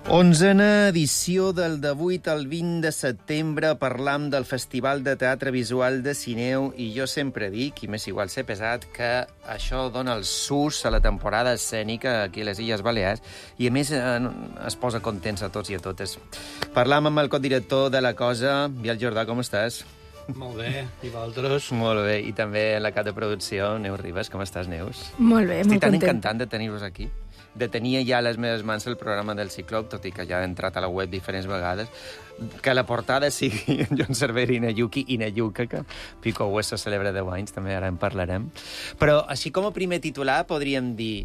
11a edició del 18 al 20 de setembre. Parlam del Festival de Teatre Visual de Sineu i jo sempre dic, i m'és igual ser pesat, que això dona el sus a la temporada escènica aquí a les Illes Balears i a més es posa contents a tots i a totes. Parlam amb el codirector de la cosa, Biel Jordà, com estàs? Molt bé, i vosaltres? Molt bé, i també la cap de producció, Neus Ribas. Com estàs, Neus? Molt bé, molt content. Estic tan encantant de tenir-vos aquí. De tenir ja a les meves mans el programa del Ciclop, tot i que ja he entrat a la web diferents vegades, que la portada sigui John Cervera i Nayuka, que Pico Hueso celebra 10 anys, també ara en parlarem. Però així com a primer titular podríem dir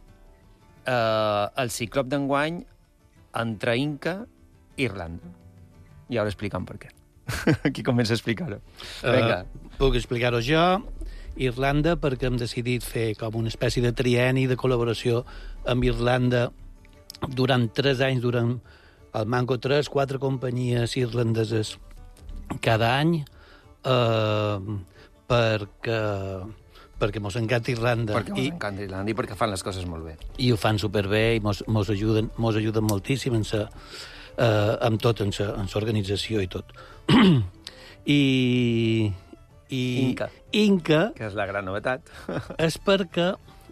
el Ciclop d'enguany entre Inca i Irlanda. I ara explicam per què. Qui comença a explicar-ho? Vinga. Puc explicar-ho jo. Irlanda, perquè hem decidit fer com una espècie de trienni de col·laboració amb Irlanda durant 3 anys, durant el Manco 4 companyies irlandeses cada any, perquè mos encanta Irlanda. Perquè mos encanta Irlanda i perquè fan les coses molt bé. I ho fan superbé i mos ajuden moltíssim amb tot, en l'organització i tot. Inca, que és la gran novetat, és perquè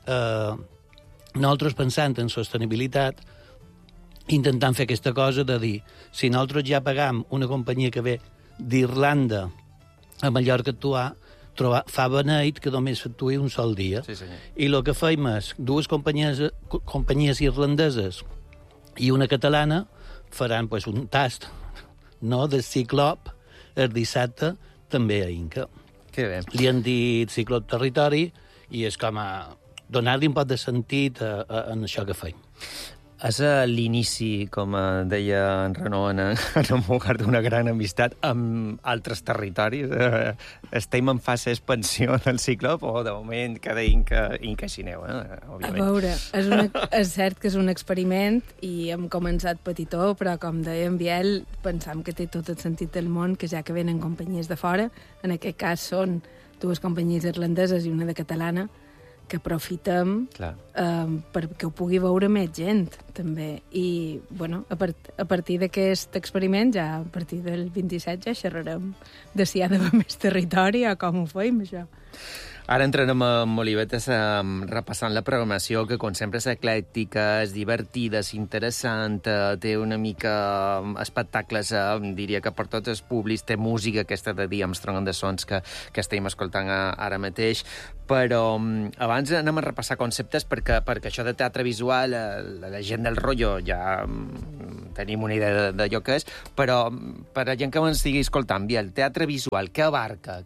nosaltres pensant en sostenibilitat, intentant fer aquesta cosa de dir, si nosaltres ja pagam una companyia que ve d'Irlanda a Mallorca a actuar, fa beneit que només actuï un sol dia. Sí, senyor. I el que feim és, 2 companyies irlandeses i una catalana faran pues, un tast de Ciclop el dissabte també a Inca. Que bé. Li han dit Ciclop Territori i és com a donar-li un poc de sentit a això que feim. És l'inici, com deia en Renaud, en Mugar, d'una gran amistat amb altres territoris. Estem en fase d'expansió del Ciclop o, de moment, cada Inca Sineu, òbviament. A veure, és cert que és un experiment i hem començat petitó, però, com deia en Biel, pensam que té tot el sentit del món, que ja que venen companyies de fora, en aquest cas són 2 companyies irlandeses i una de catalana, que aprofitem perquè ho pugui veure més gent, també. I, bueno, a partir d'aquest experiment, ja a partir del 27, ja xerrarem de si hi ha d'haver més territori o com ho feim, això. Ara entrarem amb Olivetes repassant la programació, que com sempre és eclèctica, és divertida, és interessant, té una mica espectacles, diria que per tots els públics, té música aquesta de The Armstrong and the Sons que estem escoltant ara mateix, però abans anem a repassar conceptes perquè això de teatre visual, la gent del rotllo ja tenim una idea d'allò que és, però per a gent que ens estigui escoltant, el teatre visual, què abarca,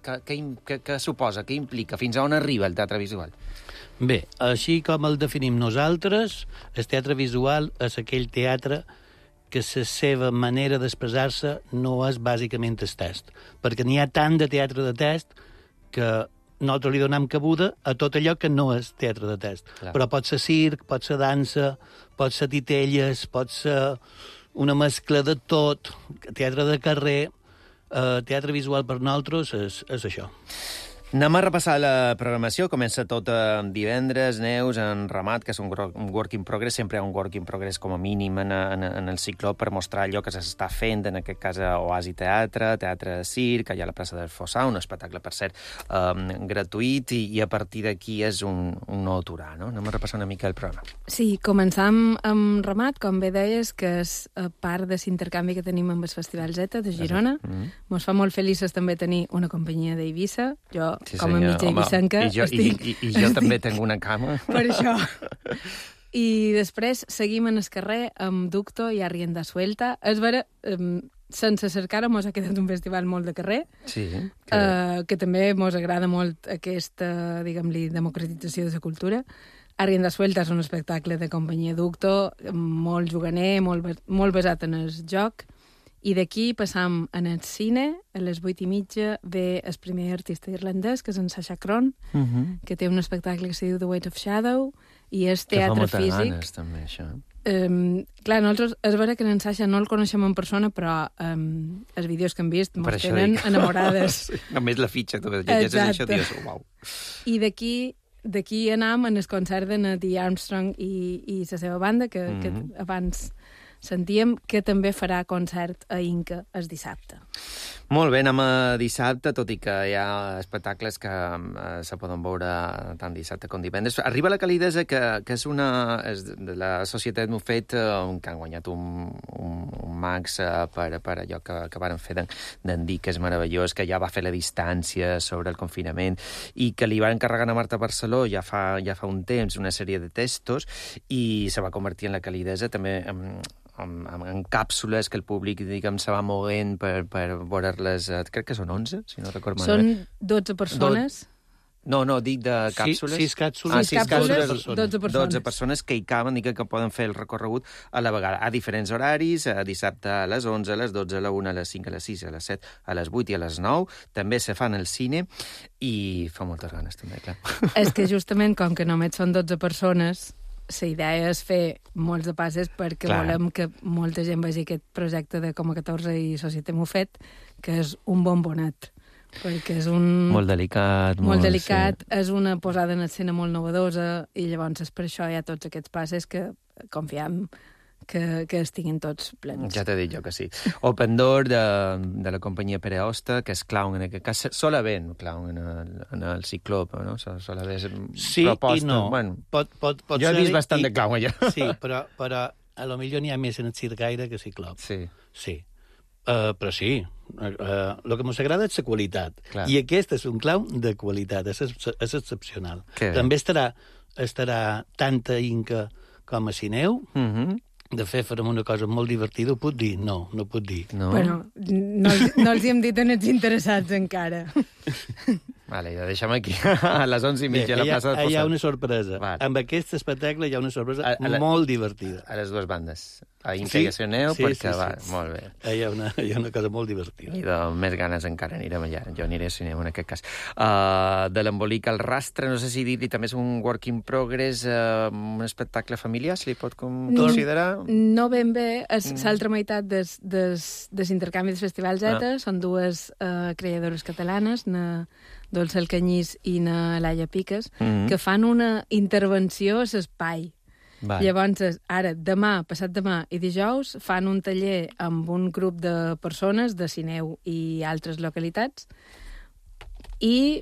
què suposa, què implica, fins a on arriba el teatre visual? Bé, així com el definim nosaltres, el teatre visual és aquell teatre que la seva manera d'expressar-se no és bàsicament el text, perquè n'hi ha tant de teatre de text que nosaltres li donem cabuda a tot allò que no és teatre de text. Clar. Però pot ser circ, pot ser dansa, pot ser titelles, pot ser una mescla de tot, teatre de carrer, teatre visual per nosaltres és això. Anem a repassar la programació. Comença tot divendres, Neus, en Ramat, que és un work in progress, sempre hi ha un work in progress com a mínim en el Ciclop per mostrar allò que s'està fent, en aquest cas Oasi Teatre Circ, allà a la plaça del Fossar, un espectacle, per cert, gratuït, i a partir d'aquí és un nou aturar, no? Anem a repassar una mica el programa. Sí, començam amb Ramat, com bé deies, que és part de l'intercanvi que tenim amb el Festival Z de Girona. Mos fa molt feliços també tenir una companyia d'Eivissa. Jo, sí, com a mitja eivissenca, I jo també tinc una cama. Per això. I després seguim en el carrer amb Ducto i Arrienda Suelta. És vera, sense cercar-ho, mos ha quedat un festival molt de carrer, sí, que també mos agrada molt aquesta, diguem-li, democratització de la cultura. Arrienda Suelta és un espectacle de companyia Ducto, molt juganer, molt basat en el joc. I d'aquí passam en el cine, a les 8:30 ve el primer artista irlandès, que és en Sacha Cron, que té un espectacle que se diu The Weight of Shadow, i és teatre físic. Que fa moltes ganes, també, això. Clar, nosaltres, és vera que en Sacha no el coneixem en persona, però els vídeos que hem vist mos tenen enamorades. Només la fitxa, tu llegeixes això, dius, uau. I d'aquí anam en el concert de The Armstrong i la seva banda, que abans sentíem que també farà concert a Inca el dissabte. Molt bé, anem a dissabte, tot i que hi ha espectacles que se poden veure tant dissabte com divendres. Arriba la Calidesa, que és de la Societat Mofet, que han guanyat un Max per allò que varen fer d'en Dic, que és meravellós, que ja va fer la distància sobre el confinament i que li van encarregar a Marta Barceló ja fa un temps una sèrie de textos i se va convertir en la Calidesa també en càpsules que el públic, diguem, se va movent per veure-les, crec que són 11, si no recordo malament. Són 12 persones. No, dic de càpsules. 6 càpsules. 6 càpsules, 12 persones. 12 persones que hi caben, que poden fer el recorregut a la vegada, a diferents horaris, dissabte a les 11, a les 12, a la 1, a les 5, a les 6, a les 7, a les 8 i a les 9. També se fan al cine i fa moltes ganes, també, clar. És que justament, com que només són 12 persones, la idea és fer molts de passes perquè volem que molta gent vegi aquest projecte de Coma 14 i Societat Mofet, que és un bombonet. Perquè és un... Molt delicat. Molt delicat, sí. És una posada en escena molt novedosa i llavors és per això hi ha tots aquests passes que confiem que estiguin tots plens. Ja t'he dit jo que sí. Open Door de la companyia Pere Hoste, que és clown en aquest cas. Sol haver clown en el Ciclop, no? Sol haver sí proposta. I no. Bueno, pot jo he vist bastant de clown allà. Sí, però a lo millor n'hi ha més en el Circaire que Ciclop. Sí. Però sí, el que ens agrada és la qualitat. Clar. I aquest és un clown de qualitat, és excepcional. També estarà tant a Inca com a Cineu. De fet, farem una cosa molt divertida. Ho puc dir? No puc dir. No? Bueno, no els hi hem dit en els interessats encara. Vale, ja deixem aquí, a les 11:30 a la plaça de Fossat. Hi ha una sorpresa. Vale. Amb aquest espectacle hi ha una sorpresa molt divertida. A les dues bandes. A Inca i a Cineu, perquè va, molt bé. Hi ha una cosa molt divertida. I de més ganes encara anirem allà. Jo aniré a Cineu en aquest cas. De l'embolic al rastre, no sé si dir-li també és un work in progress, un espectacle familiar, se li pot considerar? No ben bé. És l'altra meitat des intercanvi dels festivals Z. Són dues creadores catalanes, Dolça Alcanyís i na Laia Piques, que fan una intervenció a l'espai. Llavors, ara, demà, passat demà i dijous, fan un taller amb un grup de persones de Cineu i altres localitats i,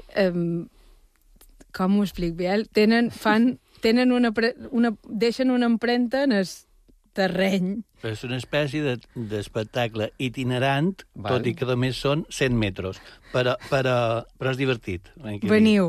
com ho explico, Biel? Deixen una empremta en el terreny. És una espècie d'espectacle itinerant, tot i que només són 100 metres. Però és divertit. Veniu.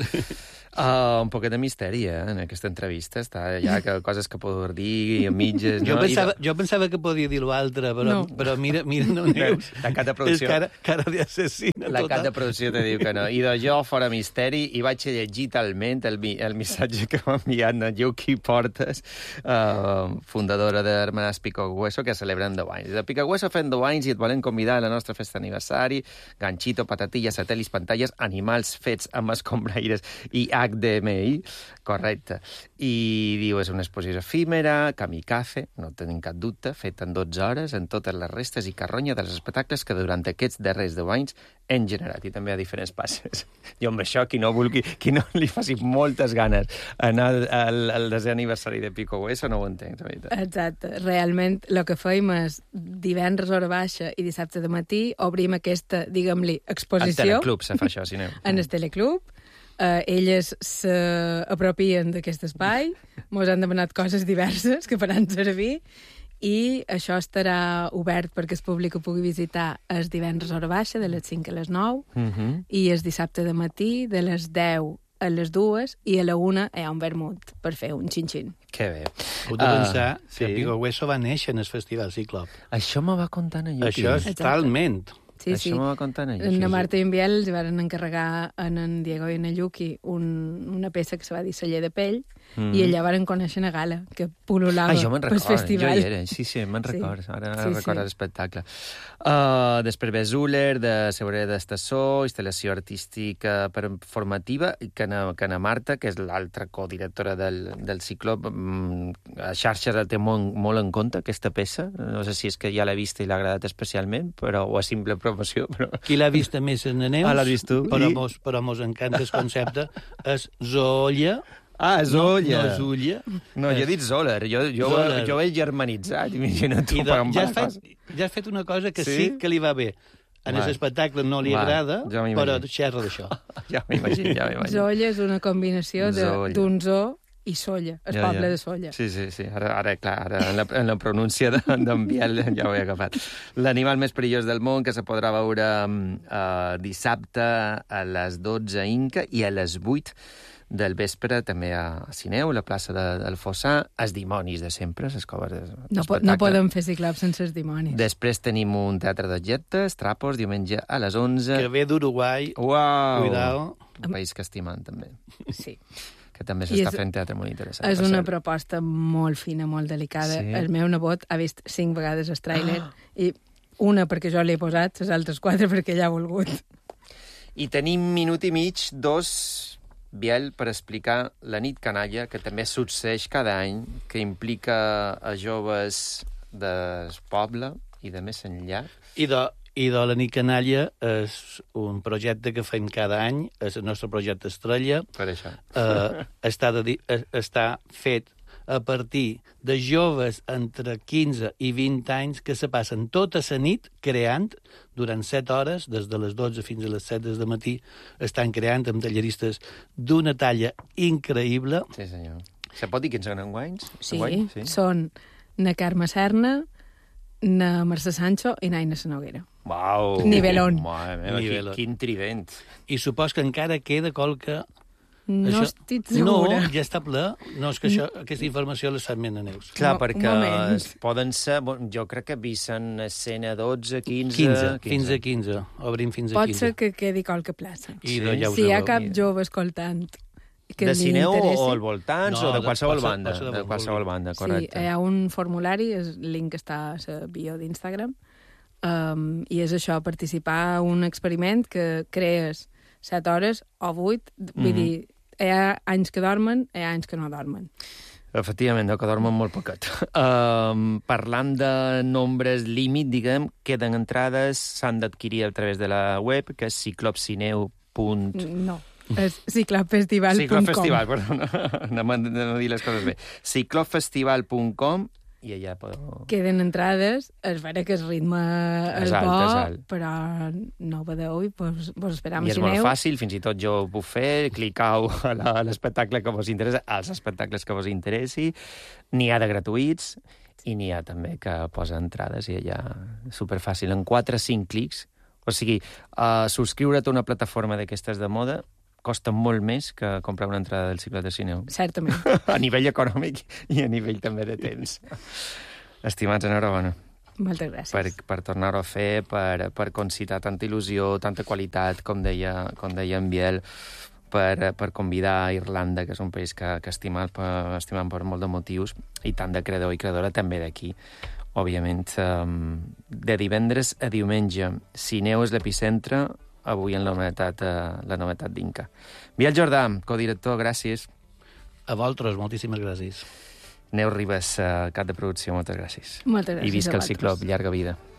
Un poquet de misteri, en aquesta entrevista. Està ja coses que podeu dir a mitges. Jo pensava que podia dir l'altre, però mira no neus. La cap de producció. És cara d'assassina. La cap de producció te diu que no. I de jo, fora misteri, i vaig llegir talment el missatge que m'ha enviat la Yuki Portes, fundadora d'Hermanas Picahueso, que celebren 10 anys. De Picahueso fent 10 anys i et volen convidar a la nostra festa d'aniversari, ganxito, patatilles, satèl·lits, pantalles, animals fets amb escombraires i HDMI, correcte. I diu, és una exposició efímera, kamikaze, no tenim cap dubte, feta en 12 hores, en totes les restes i carronya dels espectacles que durant aquests darrers 10 anys hem generat, i també a diferents passes. Jo amb això, qui no li faci moltes ganes anar al desè aniversari de Pico Hueso, no ho entenc, la veritat. Exacte. Realment, el que fèiem és divendres hora baixa i dissabte de matí obrim aquesta, diguem-li, exposició. Al Teleclub se fa això, si aneu. En el Teleclub. Elles s'apropien d'aquest espai, mos han demanat coses diverses que faran servir, i això estarà obert perquè el públic ho pugui visitar el divendres hora baixa, de les 5 a les 9, i el dissabte de matí, de les 10 a les 2, i a la 1 hi ha un vermut per fer un xin-xin. Que bé. Heu de pensar que Pico Hueso va néixer en el Festival Ciclop. Això me va contar en Yuki. Això és talment. Sí. Això m'ho va contar en Yuki. En Marta i en Biel els van encarregar en Diego i en Yuki una peça que se va dir Celler de pell, i allà van conèixer una gala que pol·lulava pel festival. Jo hi era, sí, me'n recordo. Ara recordo l'espectacle. Després ve Zuller, de Seguretat d'Estació, instal·lació artística formativa, que na Marta, que és l'altra codirectora del Ciclop, a xarxes el té molt en compte, aquesta peça. No sé si és que ja l'ha vista i l'ha agradat especialment, o a simple promoció. Qui l'ha vist més en Neus, l'has vist tu? però mos encanta el concepte, és Zolla Ah, Zolla. No és Ulla. No, jo he dit Zoller. Jo ho he germanitzat, imagina't tu. Ja has fet una cosa que sí que li va bé. En l'espectacle no li agrada, però xerra d'això. Ja m'imagino. Zolla és una combinació d'un zoo i Solla, el poble de Solla. Sí. Ara clar, en la pronúncia d'en Biel ja ho he agafat. L'animal més perillós del món, que se podrà veure dissabte a les 12 Inca i a les 8 del vespre també a Sineu, la plaça del Fossar, els dimonis de sempre, les coves no podem fer ciclops sense els dimonis. Després tenim un teatre d'objectes, Trapos, diumenge a les 11. Que ve d'Uruguai. Uau! Cuidao. Un país que estimant, també. Sí. Que també s'està fent teatre molt interessant. És una proposta molt fina, molt delicada. Sí. El meu nebot ha vist 5 vegades el tràiler i una perquè jo l'he posat, les altres 4 perquè ella ha volgut. I tenim minut i mig, 2, Biel, per explicar la nit canalla, que també succeeix cada any, que implica a joves del poble i de més enllà. I de la nit canalla és un projecte que fem cada any, és el nostre projecte estrella. Per això. Està fet a partir de joves entre 15 i 20 anys que se passen tota la nit creant durant 7 hores, des de les 12 fins a les 7 del matí, estan creant amb talleristes d'una talla increïble. Sí, senyor. Se pot dir quins són enguanys? Sí, són na Carme Serna, na Mercè Sancho i na Aina Sanoguera. Uau! Nivelón. Mare meva, quin trident. I supos que encara queda qualque... No estic segura. No, ja està ple. No, és que aquesta informació la sap més a Neus. Clar, perquè poden ser... Jo crec que visen escena 12, 15... Fins a 15. Obrim fins a 15. Pot ser que quedi qualque plaça. Si hi ha cap jove escoltant que de Sineu o al voltants o de qualsevol banda? De qualsevol banda, correcte. Sí, hi ha un formulari, el link està a la bio d'Instagram, i és això, participar a un experiment que crees 7 hores o 8, vull dir, hi ha anys que dormen, hi ha anys que no dormen. Efectivament, que dormen molt poquet. Parlant de nombres límit, diguem, queden entrades, s'han d'adquirir a través de la web, que és ciclopsineu. No, és ciclopfestival.com. Ciclopfestival, perdó, no dir les coses bé. Ciclopfestival.com i allà podeu... Queden entrades, és vera que el ritme és bo, però no ho vedeu i vos esperam a Sineu. I és molt fàcil, fins i tot jo ho puc fer, clicau a l'espectacle que vos interessa, als espectacles que vos interessi, n'hi ha de gratuïts i n'hi ha també que posa entrades i allà superfàcil, en 4 o 5 clics. O sigui, subscriure't a una plataforma d'aquestes de moda costa molt més que comprar una entrada del cicle de Sineu. Certament. A nivell econòmic i a nivell també de temps. Estimats, enhorabona. Moltes gràcies. Per tornar-ho a fer, per concitar tanta il·lusió, tanta qualitat, com deia en Biel, per convidar a Irlanda, que és un país que estimem per molt de motius, i tant de creador i creadora també d'aquí. Òbviament, de divendres a diumenge. Sineu és l'epicentre, avui en la novetat d'Inca. Biel Jordà, codirector, gràcies. A vosaltres, moltíssimes gràcies. Neus Ribas, cap de producció, moltes gràcies. Moltes gràcies. I visca el Ciclop, llarga vida.